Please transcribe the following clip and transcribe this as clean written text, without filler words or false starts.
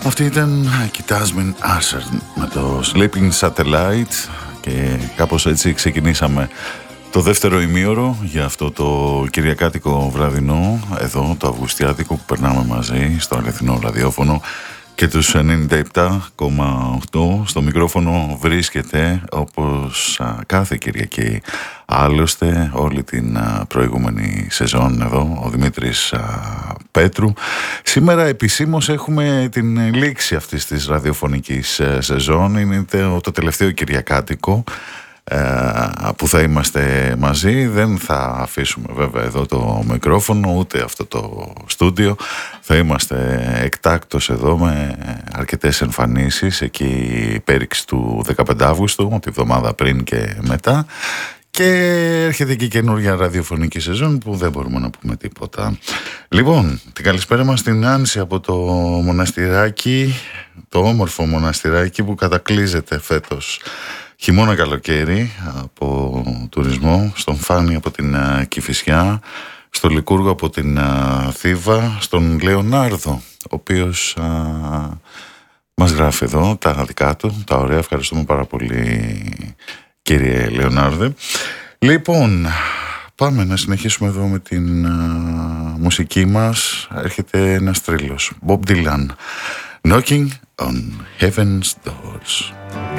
Αυτή ήταν Κοιτάσμιν Άσερ με το Sleeping Satellite και κάπως έτσι ξεκινήσαμε το δεύτερο ημίωρο για αυτό το κυριακάτικο βραδινό, εδώ το Αυγουστιάτικο που περνάμε μαζί στο αληθινό ραδιόφωνο και τους 97,8. Στο μικρόφωνο βρίσκεται όπως κάθε Κυριακή, άλλωστε όλη την προηγούμενη σεζόν εδώ, ο Δημήτρης Πέτρου. Σήμερα επισήμως έχουμε την λήξη αυτής της ραδιοφωνικής σεζόν. Είναι το τελευταίο Κυριακάτικο που θα είμαστε μαζί. Δεν θα αφήσουμε βέβαια εδώ το μικρόφωνο ούτε αυτό το στούντιο. Θα είμαστε εκτάκτως εδώ με αρκετές εμφανίσεις εκεί πέριξη του 15 Αύγουστου, τη βδομάδα πριν και μετά. Και έρχεται και η καινούργια ραδιοφωνική σεζόν που δεν μπορούμε να πούμε τίποτα. Λοιπόν, την καλησπέρα μας στην Άνση από το μοναστηράκι, το όμορφο μοναστηράκι που κατακλείζεται φέτος χειμώνα καλοκαίρι από τουρισμό, στον Φάνη από την Κηφισιά, στο Λικούργο από την Θήβα, στον Λεωνάρδο, ο οποίος μας γράφει εδώ τα δικά του, τα ωραία. Ευχαριστούμε πάρα πολύ, κύριε Λεωνάρδε. Λοιπόν, πάμε να συνεχίσουμε εδώ με την μουσική μας. Έρχεται ένας τρίλος, Bob Dylan, Knocking on Heaven's Doors.